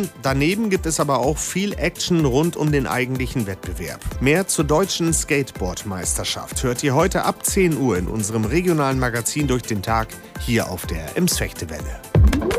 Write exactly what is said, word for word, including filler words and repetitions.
Action. Daneben gibt es aber auch viel Action rund um den eigentlichen Wettbewerb. Mehr zur deutschen Skateboard-Meisterschaft hört ihr heute ab zehn Uhr in unserem regionalen Magazin Durch den Tag hier auf der Ems Fechtewelle.